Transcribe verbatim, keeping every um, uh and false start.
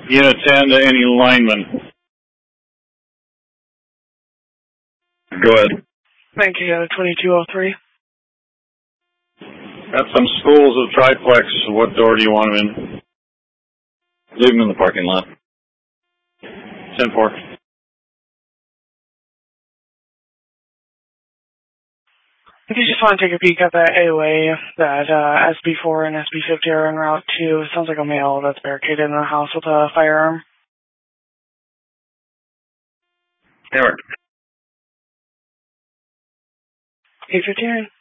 Unit ten to any lineman. Go ahead. Thank you, twenty-two oh three. Got some schools of triplex. What door do you want them in? Leave them in the parking lot. ten four. If you just want to take a peek at that A O A that uh, S B four and S B fifty are en route to, it sounds like a male that's barricaded in the house with a firearm. Eric. eight fifty-nine.